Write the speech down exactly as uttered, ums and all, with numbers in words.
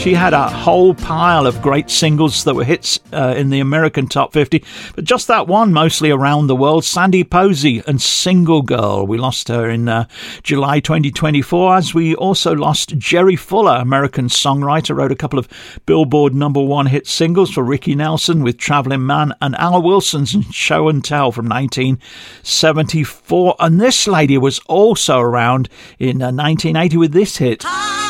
She had a whole pile of great singles that were hits uh, in the American top fifty, but just that one mostly around the world. Sandy Posey and Single Girl. We lost her in uh, July twenty twenty-four, as we also lost Jerry Fuller, American songwriter, wrote a couple of Billboard number one hit singles for Ricky Nelson with Traveling Man, and Al Wilson's Show and Tell from nineteen seventy-four. And this lady was also around in uh, nineteen eighty with this hit.